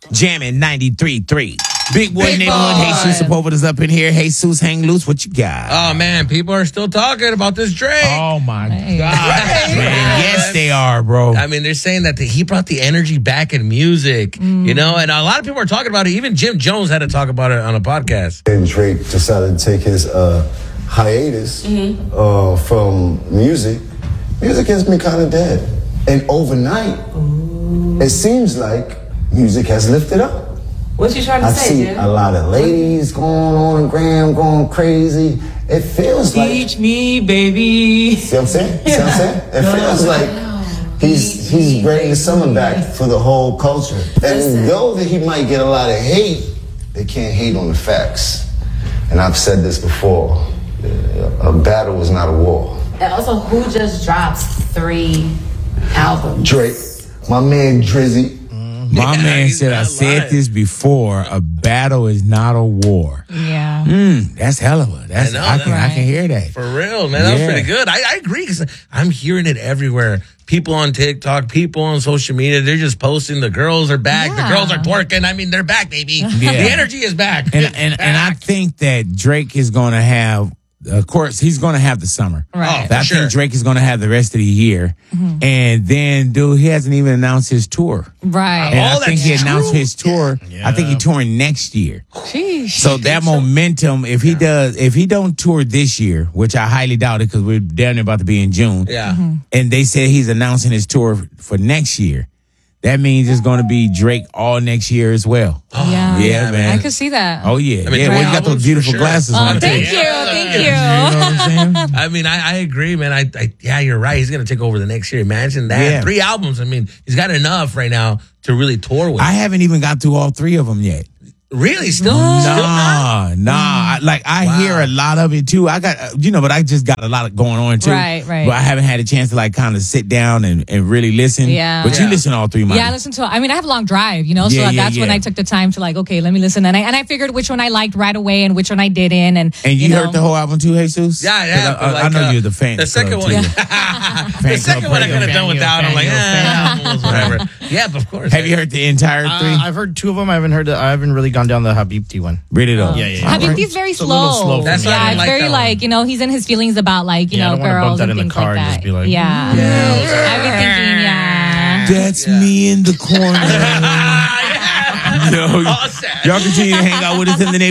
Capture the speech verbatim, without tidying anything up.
Jamming ninety-three point three. Big Boy Big Neighborhood. Boy. Jesus Sepulveda's up in here. Jesus, hang loose. What you got? Oh, man, people are still talking about this Drake. Oh, my Hey. God. Man, yes, they are, bro. I mean, they're saying that the, he brought the energy back in music, you know, and a lot of people are talking about it. Even Jim Jones had to talk about it on a podcast. And Drake decided to take his uh, hiatus Mm-hmm. uh, from music. Music has been kind of dead. And overnight, it seems like music has lifted up. What you trying to I say, see Jim? a lot of ladies going on gram, going crazy. It feels like... Teach me, baby. See what I'm saying? See what I'm saying? It feels like he's he's bringing the summer back for the whole culture. And though that he might get a lot of hate, they can't hate on the facts. And I've said this before, a battle is not a war. And also, who just dropped three albums? Drake, my man Drizzy. My Yeah, man he's said, I not said lying. this before, a battle is not a war. Yeah. Mm, that's hell of a. That's, I know, I, can, I right. can hear that. For real, man. That was Yeah. pretty good. I, I agree because I'm hearing it everywhere. People on TikTok, people on social media, they're just posting the girls are back. Yeah. The girls are twerking. I mean, they're back, baby. The energy is back. And, It's and, and I back. think that Drake is going to have, of course, he's going to have the summer. Right. Oh, for I sure. think Drake is going to have the rest of the year. And then, dude, he hasn't even announced his tour. Right. And Oh, I think that's he announced true. his tour. I think he's touring next year. Sheesh. So that momentum, if he does, if he don't tour this year, which I highly doubt it because we're down there about to be in June, Yeah. and they said he's announcing his tour for next year, that means it's going to be Drake all next year as well. yeah. Yeah, man. I could see that. Oh yeah, I mean, yeah. three Well, you got albums those for beautiful sure. glasses Oh, on. thank too. you. Yeah. Thank You you. know what I'm saying? I mean, I, I agree, man. I, I yeah, you're right. He's gonna take over the next year. Imagine that. Yeah. Three albums. I mean, he's got enough right now to really tour with. I haven't even got through all three of them yet. really still, still not? Nah, nah. I, like I Wow. hear a lot of it too. I got, uh, you know, but I just got a lot going on too. Right, right. But I haven't had a chance to like kind of sit down and, and really listen. Yeah. But Yeah. you listen to all three, Monty. Yeah, I listen to. I mean, I have a long drive, you know, so Yeah, yeah, that's when yeah. I took the time to like, okay, let me listen, and I and I figured which one I liked right away and which one I didn't, and And you, know, heard the whole album too, Jesus? Yeah, 'Cause yeah. I, but I, like, I know uh, you're the fan. The second club, one, too. the Fan second club one I radio. could have done Fan, without. I'm like, fan, eh, albums, whatever. Yeah, of course. Have you heard the entire Uh, three? I've heard two of them. I haven't heard. The, I haven't really gone down the Habibti one. Read it up. Yeah, yeah, yeah. I think Alright. he's very It's a little slow. slow for That's me. why I yeah, don't it's like very that like one. you know he's in his feelings about like you Yeah, I know don't wanna bump girls that and in the things car like and that. just be like, yeah, yeah. I've been thinking, yeah. That's me in the corner. Yo, All set. y'all continue to hang out with us in the neighborhood.